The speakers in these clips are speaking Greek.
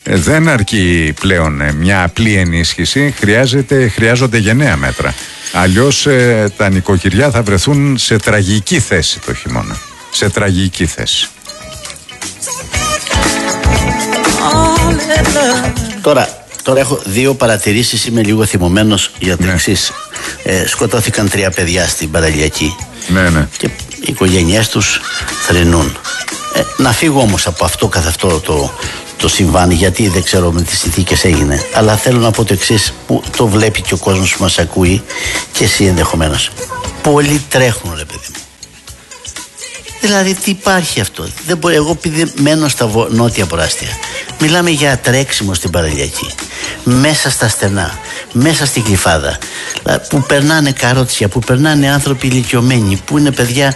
Δεν αρκεί πλέον μια απλή ενίσχυση, χρειάζονται γενναία μέτρα. Αλλιώς τα νοικοκυριά θα βρεθούν σε τραγική θέση το χειμώνα. Σε τραγική θέση. Τώρα έχω δύο παρατηρήσεις, είμαι λίγο θυμωμένος για το εξής. Σκοτώθηκαν 3 παιδιά στην παραλιακή. Ναι. Και οι οικογένειές τους θρηνούν. Να φύγω όμως από αυτό καθ' αυτό το συμβάν, γιατί δεν ξέρω με τις συνθήκες έγινε. Αλλά θέλω να πω το εξής, που το βλέπει και ο κόσμος που μας ακούει και εσύ ενδεχομένως. Πολλοί τρέχουν, ρε παιδί μου. Δηλαδή τι υπάρχει αυτό? Δεν μπορεί, εγώ επειδή μένω στα νότια προάστια, μιλάμε για τρέξιμο στην παραλιακή, μέσα στα στενά, μέσα στην Γλυφάδα, που περνάνε καρότσια, που περνάνε άνθρωποι ηλικιωμένοι, που είναι παιδιά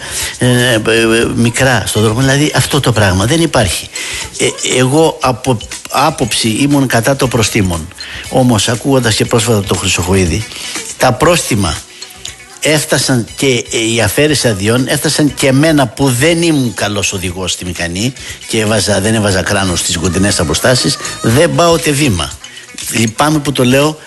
μικρά στον δρόμο. Δηλαδή αυτό το πράγμα δεν υπάρχει. Εγώ από άποψη ήμουν κατά το προστίμων. Όμως ακούγοντας και πρόσφατα το Χρυσοχοΐδη, τα πρόστιμα έφτασαν και η αφαίρεση αδειών, έφτασαν και εμένα που δεν ήμουν καλός οδηγός στη μηχανή και δεν έβαζα κράνος στις κοντινές αποστάσεις, δεν πάω ούτε βήμα. Λυπάμαι που το λέω,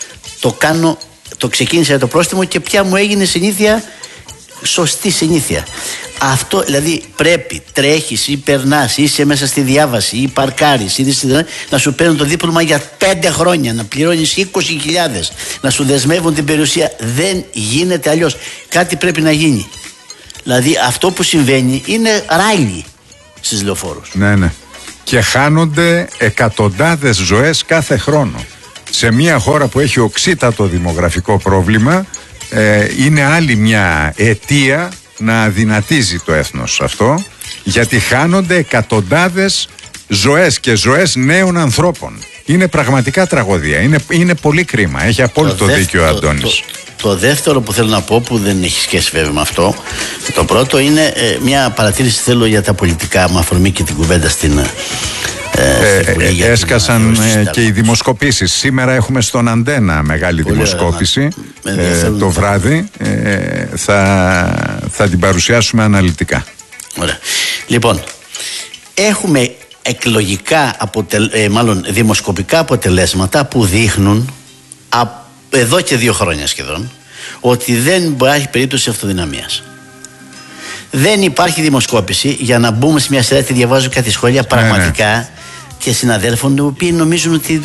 το ξεκίνησα το πρόστιμο και πια μου έγινε συνήθεια, σωστή συνήθεια. Αυτό δηλαδή πρέπει, τρέχεις ή περνάς, είσαι μέσα στη διάβαση ή παρκάρεις, να σου παίρνουν το δίπλωμα για 5 χρόνια, να πληρώνεις 20.000, να σου δεσμεύουν την περιουσία. Δεν γίνεται αλλιώς. Κάτι πρέπει να γίνει. Δηλαδή αυτό που συμβαίνει είναι ράλι στις λεωφόρους. Ναι. Και χάνονται εκατοντάδες ζωές κάθε χρόνο. Σε μια χώρα που έχει οξύτατο δημογραφικό πρόβλημα, είναι άλλη μια αιτία να αδυνατίζει το έθνος αυτό, γιατί χάνονται εκατοντάδες ζωές και ζωές νέων ανθρώπων. Είναι πραγματικά τραγωδία. Είναι πολύ κρίμα. Έχει απόλυτο δίκιο ο Αντώνης. Το δεύτερο που θέλω να πω, που δεν έχει σχέση βέβαια με αυτό, το πρώτο είναι μια παρατήρηση θέλω για τα πολιτικά, με αφορμή και την κουβέντα στην έσκασαν και οι δημοσκοπήσεις. Σήμερα έχουμε στον Αντένα μεγάλη δημοσκόπηση το βράδυ. Θα την παρουσιάσουμε αναλυτικά. Ωραία. Λοιπόν, έχουμε εκλογικά δημοσκοπικά αποτελέσματα που δείχνουν εδώ και 2 χρόνια σχεδόν ότι δεν υπάρχει περίπτωση αυτοδυναμίας. Δεν υπάρχει δημοσκόπηση για να μπούμε σε μια σειρά, τη διαβάζω κάτι σχόλια πραγματικά και συναδέλφων οι οποίοι νομίζουν ότι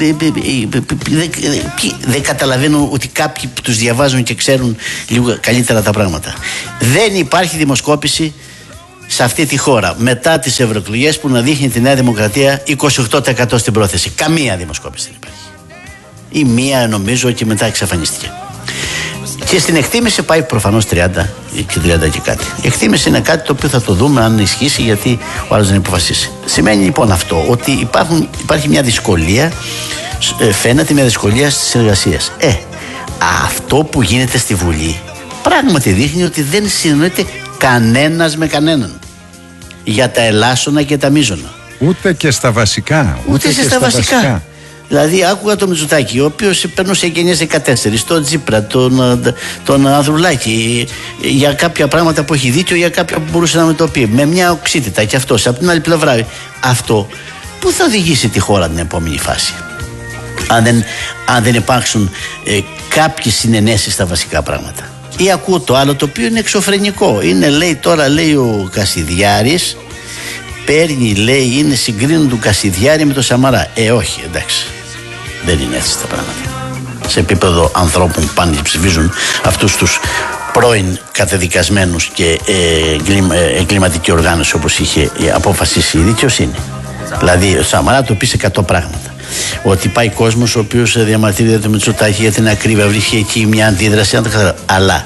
δεν καταλαβαίνουν ότι κάποιοι που τους διαβάζουν και ξέρουν λίγο καλύτερα τα πράγματα. Δεν υπάρχει δημοσκόπηση σε αυτή τη χώρα μετά τις ευρωεκλογές που να δείχνει τη Νέα Δημοκρατία 28% στην πρόθεση. Καμία δημοσκόπηση δεν υπάρχει. Ή μία νομίζω και μετά εξαφανίστηκε. Και στην εκτίμηση πάει προφανώς 30 και 30 και κάτι. Η εκτίμηση είναι κάτι το οποίο θα το δούμε αν ισχύσει, γιατί ο άλλος δεν υποφασίσει. Σημαίνει λοιπόν αυτό ότι υπάρχει μια δυσκολία, φαίνεται μια δυσκολία στις εργασίες. Αυτό που γίνεται στη Βουλή πράγματι δείχνει ότι δεν συνεννοείται κανένας με κανέναν για τα ελάσσονα και τα μείζωνα. Ούτε και στα βασικά. Ούτε στα βασικά. Δηλαδή άκουγα τον Μητσοτάκη, ο οποίος περνούσε γενιές 14, τον Τσίπρα, τον Ανδρουλάκη, για κάποια πράγματα που έχει δίκιο, για κάποια που μπορούσε να με το πει, με μια οξύτητα και αυτός. Από την άλλη πλευρά, αυτό που θα οδηγήσει τη χώρα την επόμενη φάση, αν δεν υπάρξουν κάποιες συνενέσεις στα βασικά πράγματα. Ή ακούω το άλλο το οποίο είναι εξωφρενικό. Είναι, λέει ο Κασιδιάρης, παίρνει, λέει, συγκρίνουν του Κασιδιάρη με το Σαμαρά. Όχι, εντάξει. Δεν είναι έτσι τα πράγματα. Σε επίπεδο ανθρώπων που πάνε και ψηφίζουν αυτούς τους πρώην καταδικασμένους και εγκληματική οργάνωση, όπως είχε αποφασίσει η δικαιοσύνη. Δηλαδή ο Σαμαρά το πει σε 100 πράγματα. Ότι πάει κόσμος ο οποίος διαμαρτύρεται το Μητσοτάκη για την ακρίβεια, βρίσκει εκεί μια αντίδραση, αλλά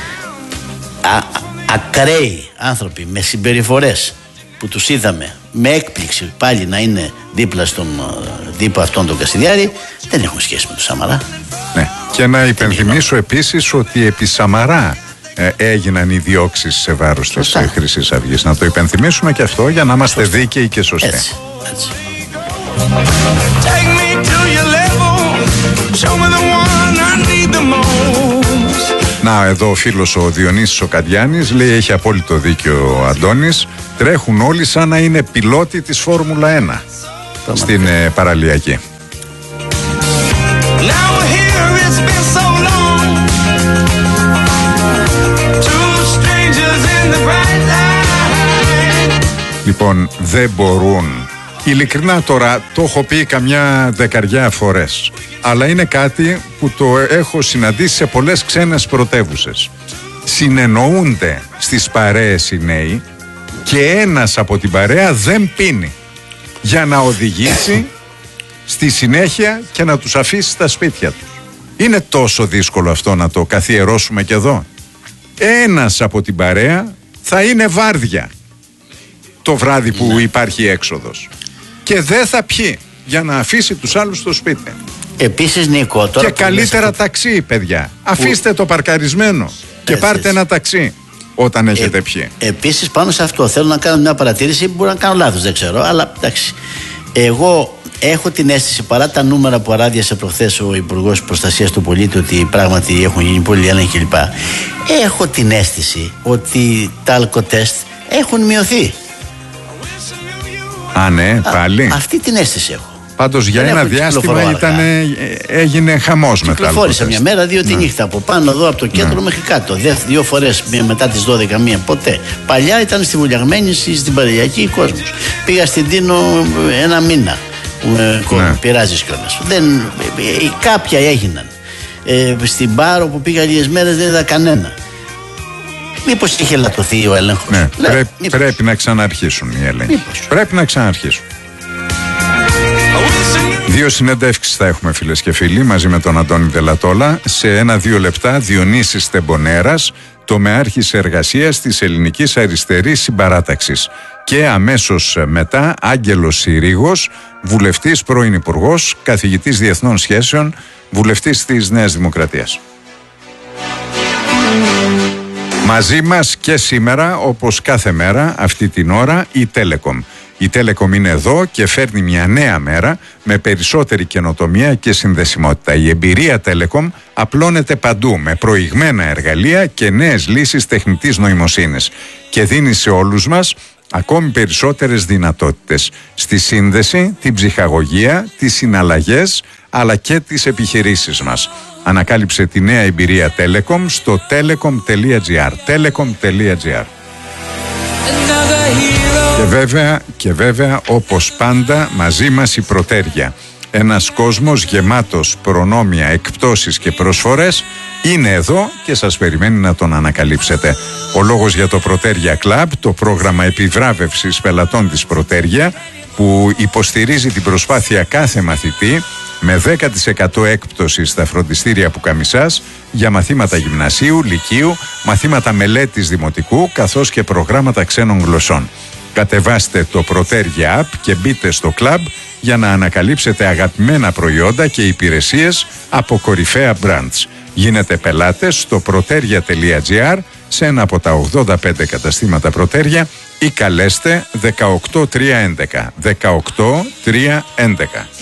ακραίοι άνθρωποι με συμπεριφορές που τους είδαμε με έκπληξη πάλι να είναι δίπλα στον τύπο αυτόν τον Κασιδιάρη, δεν έχουν σχέση με τον Σαμαρά. Ναι. Και να υπενθυμίσω επίσης ότι επί Σαμαρά έγιναν οι διώξεις σε βάρος της Χρυσής Αυγής. Να το υπενθυμίσουμε και αυτό για να είμαστε δίκαιοι και σωστοί. Έτσι. Να, εδώ ο φίλος ο Διονύσης ο Καντιάνης λέει, έχει απόλυτο δίκιο ο Αντώνης, τρέχουν όλοι σαν να είναι πιλότοι της Φόρμουλα 1 στην παραλιακή. Λοιπόν, δεν μπορούν. Ειλικρινά τώρα, το έχω πει καμιά δεκαριά φορές, αλλά είναι κάτι που το έχω συναντήσει σε πολλές ξένες πρωτεύουσες. Συνεννοούνται στις παρέες οι νέοι και ένας από την παρέα δεν πίνει για να οδηγήσει στη συνέχεια και να τους αφήσει στα σπίτια τους. Είναι τόσο δύσκολο αυτό να το καθιερώσουμε και εδώ? Ένας από την παρέα θα είναι βάρδια το βράδυ που υπάρχει έξοδος και δεν θα πιει για να αφήσει τους άλλους στο σπίτι. Επίσης, Νίκο, τώρα και καλύτερα ταξί, παιδιά. Αφήστε το παρκαρισμένο και πάρτε ένα ταξί όταν έχετε πιει. Επίσης, πάνω σε αυτό θέλω να κάνω μια παρατήρηση. Μπορεί να κάνω λάθος, δεν ξέρω, αλλά εντάξει. Εγώ έχω την αίσθηση, παρά τα νούμερα που αράδιασε προχθές ο Υπουργός Προστασίας του Πολίτη, ότι πράγματι έχουν γίνει πολλοί έλεγχοι κλπ. Έχω την αίσθηση ότι τα αλκοτέστ έχουν μειωθεί. Α, ναι, πάλι. Αυτή την αίσθηση έχω. Πάντως για ένα διάστημα έγινε χαμός μετά. Κυκλοφόρησα μια μέρα, 2 τη νύχτα από πάνω εδώ, από το κέντρο μέχρι κάτω. 2 φορές μετά τις 12, μία ποτέ. Παλιά ήταν στη Βουλιαγμένη, στην Παραλιακή κόσμος. Πήγα στην Τίνο ένα μήνα. Πειράζεις κιόλας. Κάποια έγιναν. Στην Πάρο που πήγα λίγες μέρες δεν είδα κανένα. Μήπως είχε λατωθεί ο έλεγχος? Ναι, πρέπει να ξαναρχίσουν οι έλεγχοι. Πρέπει να ξαναρχίσουν. 2 συνεντεύξεις θα έχουμε, φίλες και φίλοι, μαζί με τον Αντώνη Δελατόλα. Σε 1-2 λεπτά, Διονύσης Τεμπονέρας, τομεάρχης εργασίας της Ελληνικής Αριστερής Συμπαράταξης. Και αμέσως μετά, Άγγελος Συρίγος, βουλευτής, πρώην υπουργός, καθηγητής διεθνών σχέσεων, βουλευτής της Νέας Δημοκρατίας. Μαζί μας και σήμερα, όπως κάθε μέρα, αυτή την ώρα, η Telecom. Η Telecom είναι εδώ και φέρνει μια νέα μέρα με περισσότερη καινοτομία και συνδεσιμότητα. Η εμπειρία Telecom απλώνεται παντού με προηγμένα εργαλεία και νέες λύσεις τεχνητής νοημοσύνης και δίνει σε όλους μας ακόμη περισσότερες δυνατότητες στη σύνδεση, την ψυχαγωγία, τις συναλλαγές αλλά και τις επιχειρήσεις μας. Ανακάλυψε τη νέα εμπειρία Telecom στο telecom.gr. telecom.gr. Και βέβαια, όπως πάντα, μαζί μας η Πρωτέρια. Ένας κόσμος γεμάτος προνόμια, εκπτώσεις και προσφορές είναι εδώ και σας περιμένει να τον ανακαλύψετε. Ο λόγος για το Πρωτέρια Club, το πρόγραμμα επιβράβευσης πελατών της Πρωτέρια, που υποστηρίζει την προσπάθεια κάθε μαθητή με 10% έκπτωση στα φροντιστήρια Πουκαμισάς για μαθήματα γυμνασίου, λυκείου, μαθήματα μελέτης δημοτικού καθώς και προγράμματα ξένων γλωσσών. Κατεβάστε το Πρωτέρια App και μπείτε στο club για να ανακαλύψετε αγαπημένα προϊόντα και υπηρεσίες από κορυφαία brands. Γίνετε πελάτες στο proteria.gr σε ένα από τα 85 καταστήματα Πρωτέρια ή καλέστε 18311. 18311.